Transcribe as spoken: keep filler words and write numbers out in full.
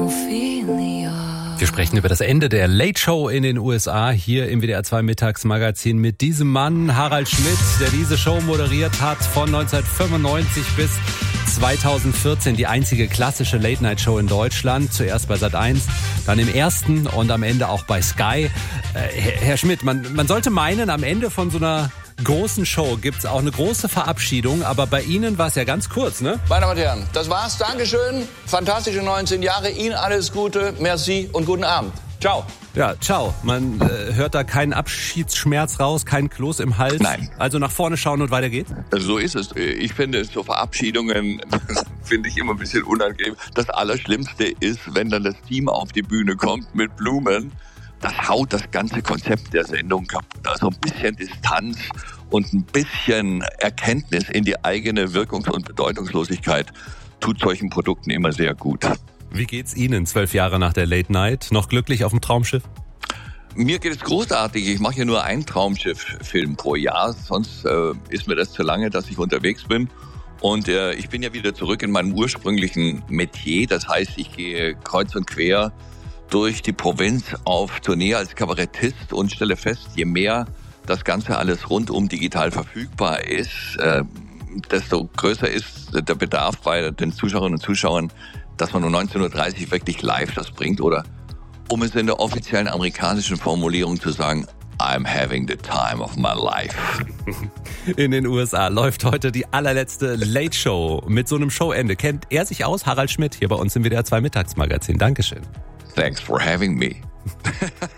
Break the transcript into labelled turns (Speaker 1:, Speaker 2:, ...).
Speaker 1: Wir sprechen über das Ende der Late Show in den U S A hier im W D R zwei Mittagsmagazin mit diesem Mann, Harald Schmidt, der diese Show moderiert hat von neunzehnhundertfünfundneunzig bis zweitausendvierzehn. Die einzige klassische Late-Night-Show in Deutschland. Zuerst bei Sat eins, dann im Ersten und am Ende auch bei Sky. Äh, Herr, Herr Schmidt, man, man sollte meinen, am Ende von so einer großen Show gibt's auch eine große Verabschiedung, aber bei Ihnen war es ja ganz kurz, ne?
Speaker 2: Meine Damen und Herren, das war's. Dankeschön. Fantastische neunzehn Jahre. Ihnen alles Gute. Merci und guten Abend. Ciao.
Speaker 1: Ja, ciao. Man äh, hört da keinen Abschiedsschmerz raus, keinen Kloß im Hals.
Speaker 3: Nein.
Speaker 1: Also nach vorne schauen und weiter geht's?
Speaker 3: So ist es. Ich finde, so Verabschiedungen finde ich immer ein bisschen unangenehm. Das Allerschlimmste ist, wenn dann das Team auf die Bühne kommt mit Blumen. Das haut das ganze Konzept der Sendung kaputt. Also ein bisschen Distanz und ein bisschen Erkenntnis in die eigene Wirkungs- und Bedeutungslosigkeit tut solchen Produkten immer sehr gut.
Speaker 1: Wie geht's Ihnen zwölf Jahre nach der Late Night? Noch glücklich auf dem Traumschiff?
Speaker 3: Mir geht es großartig. Ich mache ja nur einen Traumschiff-Film pro Jahr. Sonst äh, ist mir das zu lange, dass ich unterwegs bin. Und äh, ich bin ja wieder zurück in meinem ursprünglichen Metier. Das heißt, ich gehe kreuz und quer durch die Provinz auf Tournee als Kabarettist und stelle fest, je mehr das Ganze alles rundum digital verfügbar ist, äh, desto größer ist der Bedarf bei den Zuschauerinnen und Zuschauern, dass man um neunzehn Uhr dreißig wirklich live das bringt. Oder um es in der offiziellen amerikanischen Formulierung zu sagen, I'm having the time of my life.
Speaker 1: In den U S A läuft heute die allerletzte Late Show. Mit so einem Showende kennt er sich aus, Harald Schmidt, hier bei uns im W D R zwei Mittagsmagazin. Dankeschön.
Speaker 3: Thanks for having me.